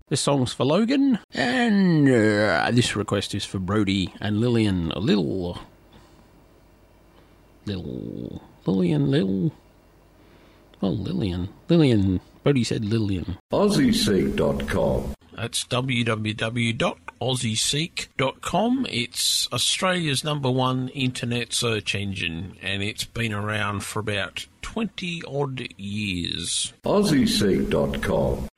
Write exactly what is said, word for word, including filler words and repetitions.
This song's for Logan, and uh, this request is for Brody and Lillian. A little... Little... Lillian, Lil... Oh, Lillian. Lillian. Brody said Lillian. Aussie Seek dot com. That's w w w dot aussie seek dot com. It's Australia's number one internet search engine, and it's been around for about twenty odd years. Aussie Seek dot com.